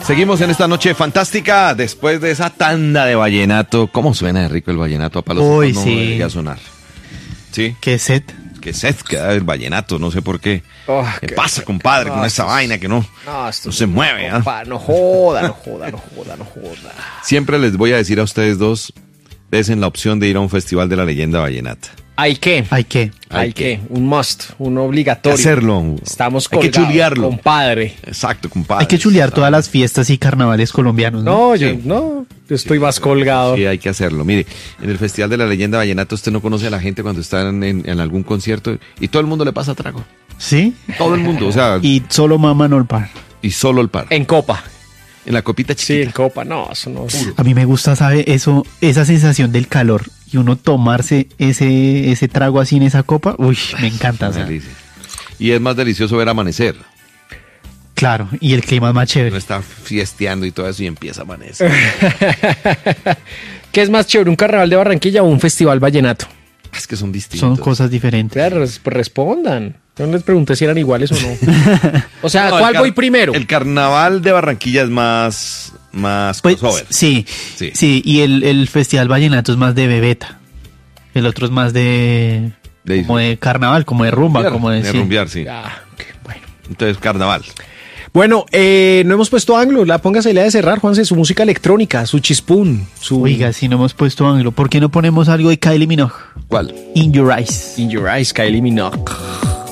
Seguimos en esta noche fantástica después de esa tanda de vallenato. ¿Cómo suena de rico el vallenato? A palos Uy, no sí. debería sonar. ¿Sí? ¿Qué set? Que sed que da el vallenato, no sé por qué. Oh, ¿Qué pasa, compadre, con esa vaina que no se mueve? ¿Ah? Compa, no joda. Siempre les voy a decir a ustedes dos, desen la opción de ir a un festival de la leyenda vallenata. ¿Hay qué? ¿Hay qué? Hay que, un must, un obligatorio. Hay que hacerlo. Estamos Hay que colgados, chulearlo. compadre. Exacto, compadre. Hay que chulear todas las fiestas y carnavales colombianos, ¿no? No, Sí. yo estoy más colgado. Sí, hay que hacerlo. Mire, en el Festival de la Leyenda Vallenata usted no conoce a la gente cuando están en algún concierto y todo el mundo le pasa trago. ¿Sí? Todo el mundo, o sea, Y solo maman el par. y solo el par. En copa. En la copita Sí, en chiquita. copa. No, eso no. A mí me gusta, ¿sabe? Eso, esa sensación del calor y uno tomarse ese trago así en esa copa. Uy, me encanta. O sea, Delicia. Y es más delicioso ver amanecer. claro, y el clima es más Uno chévere. está fiesteando y todo eso y empieza a amanecer. ¿Qué es más chévere, un carnaval de Barranquilla o un festival vallenato? Es que son distintos. Son cosas diferentes. Claro, respondan. Yo no les pregunté si eran iguales o no. O sea, No, ¿cuál voy primero? El carnaval de Barranquilla es más Pues, crossover. sí, Sí. sí, y el festival vallenato es más de bebeta. El otro es más como de carnaval, como de rumba, como de... de sí. rumbear, sí. Ah, ok, bueno. Entonces, carnaval. Bueno, no hemos puesto Anglo. Póngase la de cerrar, Juanse, su música electrónica, su chispún, su Oiga, si no hemos puesto ángulo, ¿por qué no ponemos algo de Kylie Minogue? ¿Cuál? In Your Eyes. In Your Eyes, Kylie Minogue.